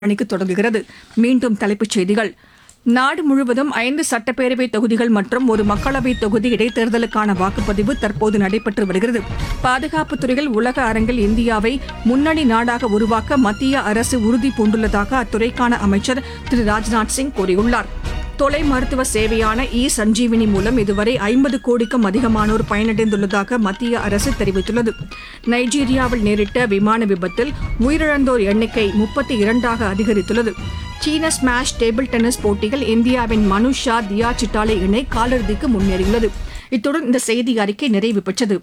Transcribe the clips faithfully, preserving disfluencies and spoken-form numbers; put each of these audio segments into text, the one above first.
மணிக்கு தொடங்குகிறது. மீண்டும் தலைப்புச் செய்திகள். நாடு முழுவதும் ஐந்து சட்டப்பேரவை தொகுதிகள் மற்றும் ஒரு மக்களவை தொகுதி இடைத்தேர்தலுக்கான வாக்குப்பதிவு தற்போது நடைபெற்று வருகிறது. பாதுகாப்புத் துறையில் உலக அரங்கில் இந்தியாவை முன்னணி நாடாக உருவாக்க மத்திய அரசு உறுதி பூண்டுள்ளதாக அத்துறைக்கான அமைச்சர் திரு ராஜ்நாத் சிங் கூறியுள்ளார். தொலை மருத்துவ சேவையான இ சஞ்சீவினி மூலம் இதுவரை ஐம்பது கோடிக்கும் அதிகமானோர் பயனடைந்துள்ளதாக மத்திய அரசு தெரிவித்துள்ளது. நைஜீரியாவில் நேரிட்ட விமான விபத்தில் உயிரிழந்தோர் எண்ணிக்கை முப்பத்தி இரண்டாக அதிகரித்துள்ளது. சீன ஸ்மாஷ் டேபிள் டென்னிஸ் போட்டியில் இந்தியாவின் மனுஷா தியா சிட்டாலே இணை காலிறுதிக்கு முன்னேறியுள்ளது. இத்துடன் இந்த செய்தி அறிக்கை நிறைவு பெற்றது.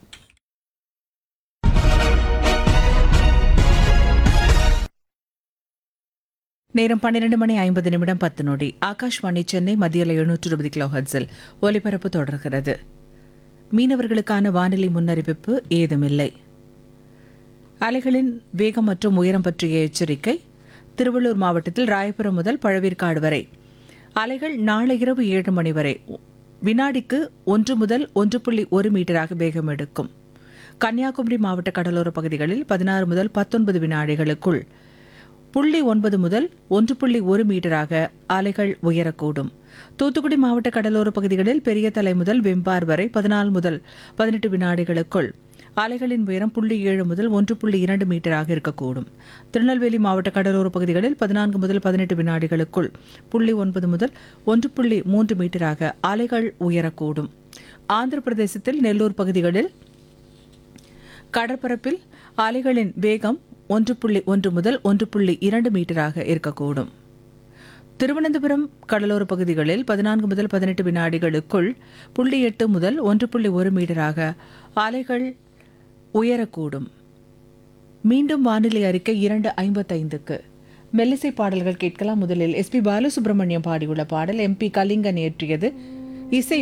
நேரம் பன்னிரண்டு மணி ஐம்பது நிமிடம் பத்து நொடி. ஆகாஷ்வாணி சென்னை மத்தியில் எழுநூற்று இருபது கிலோ ஹெர்ட்ஸில் ஒலிபரப்பு தொடர்கிறது. மீனவர்களுக்கான வானிலை முன்னறிவிப்பு ஏதுமில்லை. அலைகளின் வேகம் மற்றும் உயரம் பற்றிய எச்சரிக்கை. திருவள்ளூர் மாவட்டத்தில் ராயபுரம் முதல் பழவேற்காடு வரை அலைகள் நாளை இரவு ஏழு மணி வரை வினாடிக்கு ஒன்று முதல் ஒன்று புள்ளி ஒரு மீட்டராக வேகம் எடுக்கும். கன்னியாகுமரி மாவட்ட கடலோர பகுதிகளில் பதினாறு முதல் பத்தொன்பது வினாடிகளுக்குள் புள்ளி ஒன்பது முதல் ஒன்று புள்ளி ஒரு மீட்டராக அலைகள் உயரக்கூடும். தூத்துக்குடி மாவட்ட கடலோர பகுதிகளில் பெரிய தலை முதல் வெம்பார் வரை பதினாலு முதல் பதினெட்டு வினாடிகளுக்குள் அலைகளின் உயரம் புள்ளி ஏழு முதல் ஒன்று புள்ளி இரண்டு மீட்டராக இருக்கக்கூடும். திருநெல்வேலி மாவட்ட கடலோர பகுதிகளில் பதினான்கு முதல் பதினெட்டு வினாடிகளுக்குள் புள்ளி ஒன்பது முதல் ஒன்று புள்ளி மூன்று மீட்டராக அலைகள் உயரக்கூடும். ஆந்திர பிரதேசத்தில் நெல்லூர் பகுதிகளில் கடற்பரப்பில் அலைகளின் வேகம் ஒன்று புள்ளி ஒன்று முதல் ஒன்று புள்ளி இரண்டு மீட்டராக இருக்கக்கூடும். திருவனந்தபுரம் கடலோர பகுதிகளில் பதினான்கு முதல் பதினெட்டு வினாடிகளுக்குள் புள்ளி எட்டு முதல் ஒன்று புள்ளி ஒரு மீட்டராக அலைகள் உயரக்கூடும். மீண்டும் வானிலை அறிக்கை இரண்டு ஐம்பத்தைந்துக்கு. மெல்லிசை பாடல்கள் கேட்கலாம். முதலில் எஸ் பி பாலசுப்ரமணியம் பாடியுள்ள பாடல் எம் பி கலிங்கன் இயற்றியது. இசை